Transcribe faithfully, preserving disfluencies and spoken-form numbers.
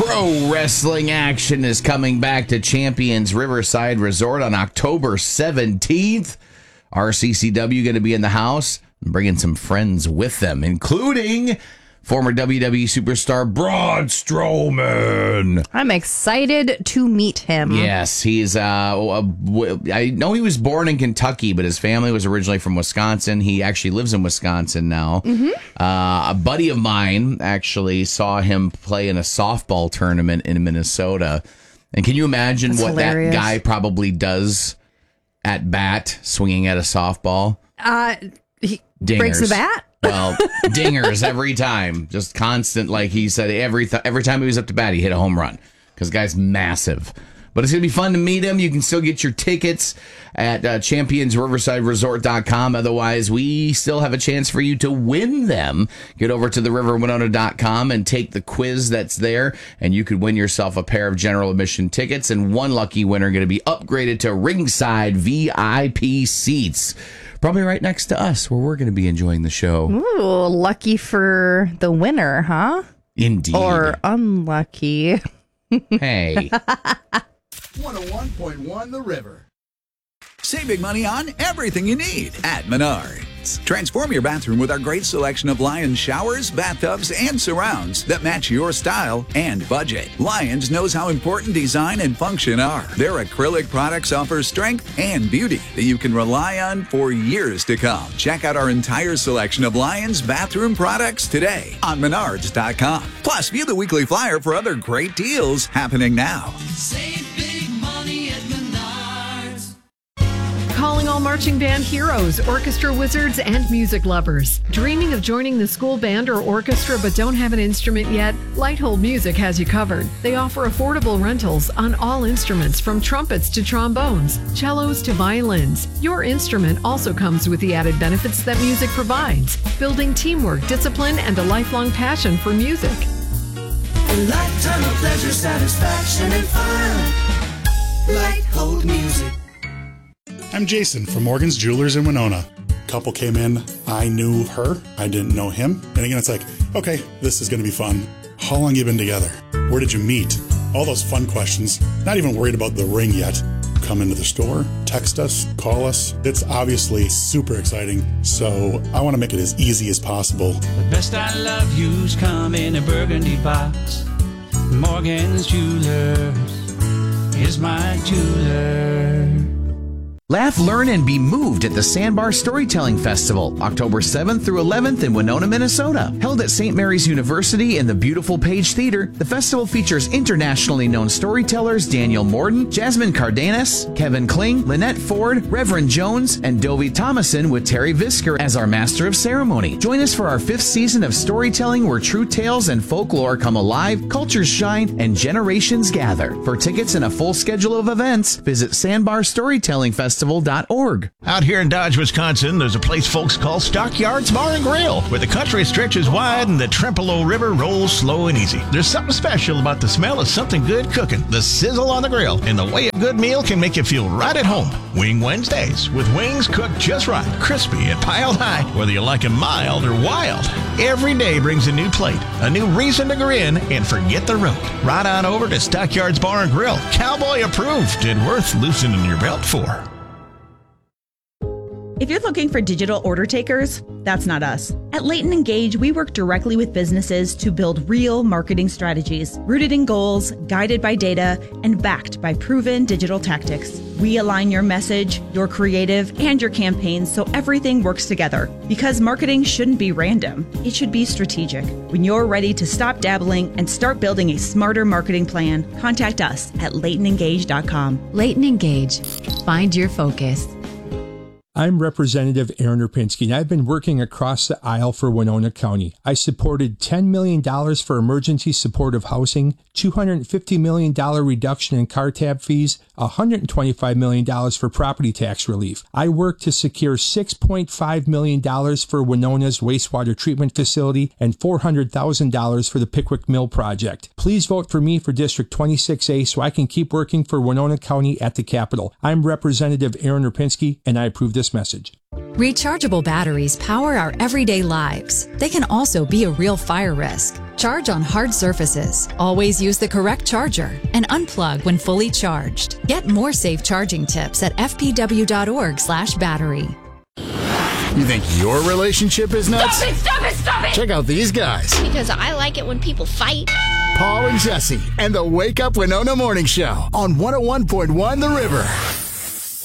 Pro wrestling action is coming back to Champions Riverside Resort on October seventeenth. R C C W going to be in the house and bringing some friends with them, including former W W E superstar Braun Strowman. I'm excited to meet him. Yes, he's, uh, I know he was born in Kentucky, but his family was originally from Wisconsin. He actually lives in Wisconsin now. Mm-hmm. Uh, a buddy of mine actually saw him play in a softball tournament in Minnesota. And can you imagine That's what hilarious. that guy probably does at bat, swinging at a softball? Uh, he Dingers. breaks the bat? Well, dingers every time, just constant. Like he said, every th- every time he was up to bat, he hit a home run because guy's massive. But it's gonna be fun to meet him. You can still get your tickets at uh, champions riverside resort dot com. Otherwise, we still have a chance for you to win them. Get over to the river winona dot com and take the quiz that's there, and you could win yourself a pair of general admission tickets. And one lucky winner going to be upgraded to ringside V I P seats. Probably right next to us, where we're going to be enjoying the show. Ooh, lucky for the winner, huh? Indeed. Or unlucky. Hey. one oh one point one The River. Save big money on everything you need at Menards. Transform your bathroom with our great selection of Lions showers, bathtubs, and surrounds that match your style and budget. Lions knows how important design and function are. Their acrylic products offer strength and beauty that you can rely on for years to come. Check out our entire selection of Lions bathroom products today on menards dot com. Plus, view the weekly flyer for other great deals happening now. Save big money at Menards. Calling all marching band heroes, orchestra wizards, and music lovers. Dreaming of joining the school band or orchestra but don't have an instrument yet? Lighthold Music has you covered. They offer affordable rentals on all instruments from trumpets to trombones, cellos to violins. Your instrument also comes with the added benefits that music provides, building teamwork, discipline, and a lifelong passion for music. A lifetime of pleasure, satisfaction, and fun. Lighthold Music. I'm Jason from Morgan's Jewelers in Winona. Couple came in, I knew her, I didn't know him. And again, it's like, okay, this is going to be fun. How long you been together? Where did you meet? All those fun questions. Not even worried about the ring yet. Come into the store, text us, call us. It's obviously super exciting, so I want to make it as easy as possible. The best I love you's come in a burgundy box. Morgan's Jewelers is my jeweler. Laugh, learn, and be moved at the Sandbar Storytelling Festival, October seventh through eleventh in Winona, Minnesota. Held at Saint Mary's University in the beautiful Page Theater, the festival features internationally known storytellers Daniel Morden, Jasmine Cardenas, Kevin Kling, Lynette Ford, Reverend Jones, and Dovie Thomason with Terry Visker as our master of ceremony. Join us for our fifth season of storytelling where true tales and folklore come alive, cultures shine, and generations gather. For tickets and a full schedule of events, visit sandbar storytelling festival dot org. Out here in Dodge, Wisconsin, there's a place folks call Stockyards Bar and Grill, where the country stretches wide and the Trempealeau River rolls slow and easy. There's something special about the smell of something good cooking, the sizzle on the grill, and the way a good meal can make you feel right at home. Wing Wednesdays, with wings cooked just right, crispy and piled high, whether you like them mild or wild. Every day brings a new plate, a new reason to grin and forget the road. Right on over to Stockyards Bar and Grill, cowboy approved and worth loosening your belt for. If you're looking for digital order takers, that's not us. At Leighton Engage, we work directly with businesses to build real marketing strategies, rooted in goals, guided by data, and backed by proven digital tactics. We align your message, your creative, and your campaigns so everything works together. Because marketing shouldn't be random, it should be strategic. When you're ready to stop dabbling and start building a smarter marketing plan, contact us at leighton engage dot com. Leighton Engage. Find your focus. I'm Representative Aaron Rapinski, and I've been working across the aisle for Winona County. I supported ten million dollars for emergency supportive housing, two hundred fifty million dollars reduction in car tab fees, one hundred twenty-five million dollars for property tax relief. I worked to secure six point five million dollars for Winona's wastewater treatment facility and four hundred thousand dollars for the Pickwick Mill project. Please vote for me for District twenty-six A so I can keep working for Winona County at the Capitol. I'm Representative Aaron Rapinski, and I approve this message. Rechargeable batteries power our everyday lives. They can also be a real fire risk. Charge on hard surfaces. Always use the correct charger and unplug when fully charged. Get more safe charging tips at f p w dot org slash battery. You think your relationship is nuts? Stop it, stop it, stop it! Check out these guys. Because I like it when people fight. Paul and Jesse and the Wake Up Winona Morning Show on one oh one point one The River.